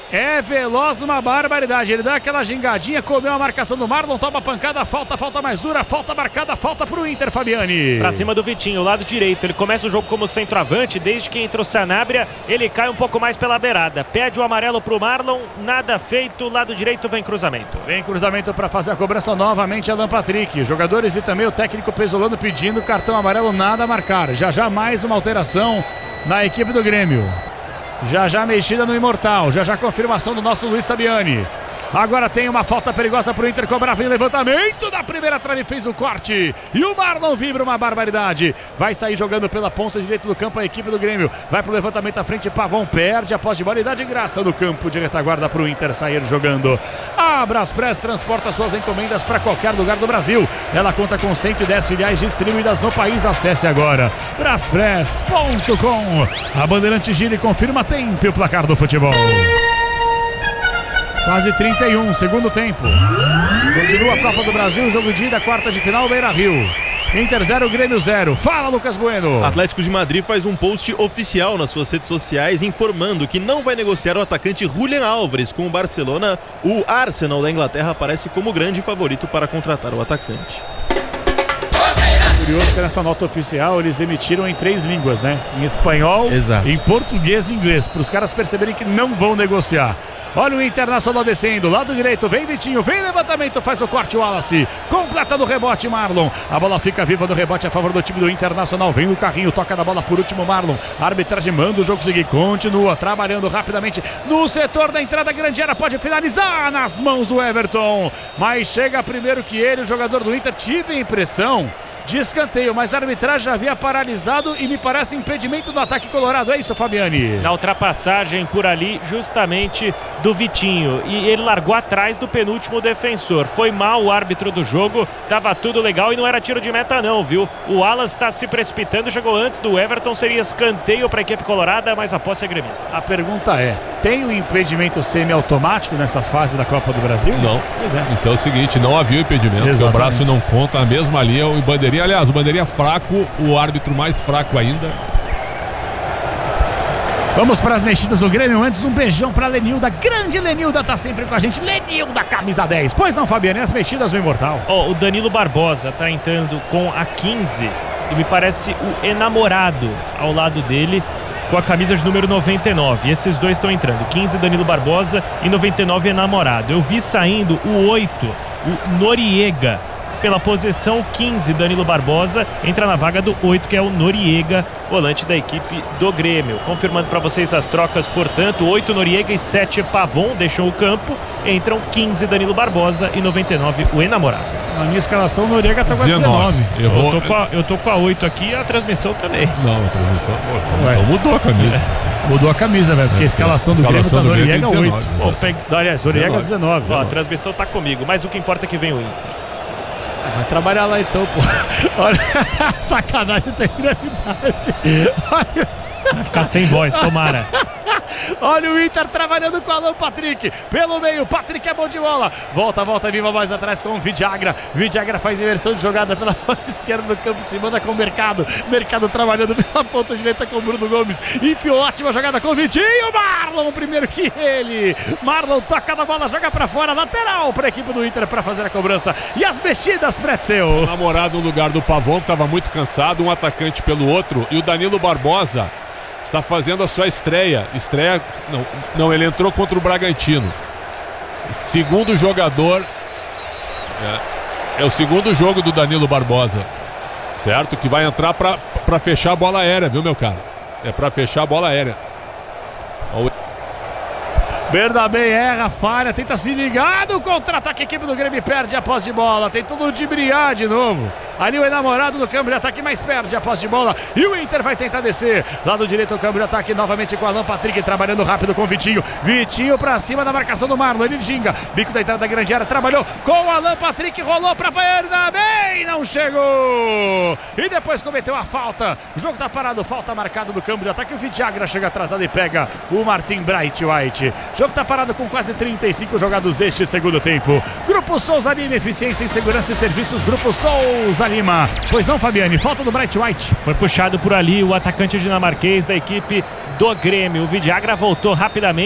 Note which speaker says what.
Speaker 1: É veloz, uma barbaridade. Ele dá aquela gingadinha, comeu a marcação do Marlon, toma pancada, falta mais dura, falta marcada, falta pro Inter, Fabiani.
Speaker 2: Pra cima do Vitinho, lado direito. Ele começa o jogo como centroavante, desde que entra o Sanabria, ele cai um pouco mais pela beirada. Pede o amarelo pro Marlon, nada feito, lado direito vem cruzamento.
Speaker 1: Vem cruzamento para fazer a cobrança novamente, Alan Patrick. Jogadores e também o técnico Pesolano pedindo cartão amarelo, nada a marcar. Já mais uma alteração na equipe do Grêmio. Já mexida no Imortal, já confirmação do nosso Luiz Sabiani. Agora tem uma falta perigosa pro Inter cobrar, vem levantamento da primeira trave, fez o corte e o Marlon vibra, uma barbaridade. Vai sair jogando pela ponta direita do campo a equipe do Grêmio, vai pro levantamento à frente, Pavão perde a posse de bola e dá de graça no campo de retaguarda pro Inter sair jogando. A Braspress transporta suas encomendas para qualquer lugar do Brasil. Ela conta com 110 filiais distribuídas no país. Acesse agora braspress.com. A Bandeirante gira e confirma tempo e o placar do futebol. Quase 31, segundo tempo. Continua a Copa do Brasil, jogo de ida, quarta de final, Beira-Rio. Inter 0, Grêmio 0. Fala, Lucas Bueno.
Speaker 3: Atlético de Madrid faz um post oficial nas suas redes sociais informando que não vai negociar o atacante Julián Álvares com o Barcelona. O Arsenal da Inglaterra aparece como grande favorito para contratar o atacante.
Speaker 1: Curioso que nessa nota oficial eles emitiram em 3 línguas, né? Em espanhol,
Speaker 3: exato,
Speaker 1: em português e inglês, para os caras perceberem que não vão negociar. Olha o Internacional descendo, lado direito, vem Vitinho, vem levantamento, faz o corte, o Wallace, completa no rebote, Marlon. A bola fica viva no rebote a favor do time do Internacional, vem o carrinho, toca na bola por último, Marlon. A arbitragem manda o jogo seguir, continua trabalhando rapidamente no setor da entrada, grande área, pode finalizar nas mãos do Everton, mas chega primeiro que ele, o jogador do Inter. Tive a impressão de escanteio, mas a arbitragem já havia paralisado e me parece impedimento do ataque colorado, é isso, Fabiani?
Speaker 2: Na ultrapassagem por ali, justamente do Vitinho, e ele largou atrás do penúltimo defensor. Foi mal o árbitro do jogo, tava tudo legal e não era tiro de meta não, viu? O Wallace está se precipitando, chegou antes do Everton, seria escanteio para a equipe colorada, mas a posse é gremista.
Speaker 1: A pergunta é, tem um impedimento semiautomático nessa fase da Copa do Brasil?
Speaker 4: Não.
Speaker 1: Pois é.
Speaker 4: Então é o seguinte, não havia impedimento, o braço não conta, na mesma linha, o bandeirinha. Aliás, o bandeirinha fraco, o árbitro mais fraco ainda.
Speaker 1: Vamos para as mexidas do Grêmio. Antes, um beijão para Lenilda. Grande Lenilda tá sempre com a gente. Lenilda, camisa 10. Pois não, Fabiano, as mexidas do Imortal.
Speaker 2: O Danilo Barbosa tá entrando com a 15 e me parece o enamorado ao lado dele com a camisa de número 99. Esses dois estão entrando, 15 Danilo Barbosa e 99 enamorado. Eu vi saindo o 8, o Noriega, pela posição 15, Danilo Barbosa entra na vaga do 8, que é o Noriega, volante da equipe do Grêmio. Confirmando para vocês as trocas, portanto, 8 Noriega e 7 Pavon deixam o campo, entram 15 Danilo Barbosa e 99 o enamorado.
Speaker 1: Na minha escalação, o Noriega tá com a 19.
Speaker 2: Eu tô com a 8 aqui e a transmissão também.
Speaker 4: Não, a transmissão então mudou a camisa.
Speaker 1: Mudou a camisa, velho, porque a escalação do Grêmio tá Noriega 8.
Speaker 2: Aliás,
Speaker 1: Noriega 19.
Speaker 2: A transmissão tá comigo, mas o que importa é que vem o Inter.
Speaker 1: Vai trabalhar lá então, pô. Olha, sacanagem tem gravidade. Olha.
Speaker 2: Vai ficar sem voz, tomara.
Speaker 1: Olha o Inter trabalhando com o Alan Patrick. Pelo meio, Patrick é bom de bola. Volta, viva mais atrás com o Vidagra. Vidagra faz inversão de jogada pela esquerda do campo, se manda com o Mercado. Mercado trabalhando pela ponta direita com o Bruno Gomes. Enfiou ótima jogada com o Vitinho. Marlon primeiro que ele. Marlon toca na bola, joga pra fora. Lateral pra equipe do Inter pra fazer a cobrança. E as mexidas, Pretzel.
Speaker 4: Namorado no lugar do Pavon, que tava muito cansado. Um atacante pelo outro. E o Danilo Barbosa está fazendo a sua estreia. Não, ele entrou contra o Bragantino. Segundo jogador. É o segundo jogo do Danilo Barbosa. Certo? Que vai entrar para fechar a bola aérea, viu, meu cara? É para fechar a bola aérea.
Speaker 1: Bernabé erra, falha, tenta se ligar no contra-ataque, a equipe do Grêmio perde a posse de bola, tentou ludibriar de novo. Ali o enamorado do câmbio de ataque, mas perde a posse de bola e o Inter vai tentar descer. Lado direito o câmbio de ataque novamente com o Alan Patrick, trabalhando rápido com o Vitinho. Vitinho pra cima da marcação do Marlon, ele ginga, bico da entrada da grande área, trabalhou com o Alan Patrick, rolou pra Bernabé e não chegou. E depois cometeu a falta, o jogo tá parado, falta marcada do câmbio de ataque, o Vidagra chega atrasado e pega o Martin Braithwaite. O jogo tá parado com quase 35 jogados deste segundo tempo. Grupo Souza Lima, eficiência em segurança e serviços. Grupo Souza Lima. Pois não, Fabiane, falta do Braithwaite.
Speaker 2: Foi puxado por ali o atacante dinamarquês da equipe do Grêmio. O Vidagra voltou rapidamente.